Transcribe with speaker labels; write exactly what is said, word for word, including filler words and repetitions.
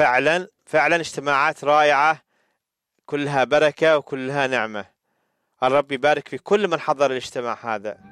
Speaker 1: فعلا فعلا اجتماعات رائعة، كلها بركة وكلها نعمة. الرب يبارك في كل من حضر الاجتماع هذا.